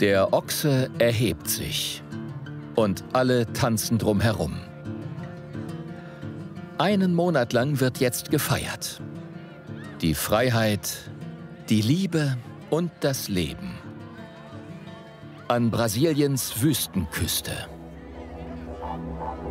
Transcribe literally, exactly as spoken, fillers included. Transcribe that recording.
Der Ochse erhebt sich und alle tanzen drumherum. Einen Monat lang wird jetzt gefeiert. Die Freiheit, die Liebe und das Leben. An Brasiliens Wüstenküste.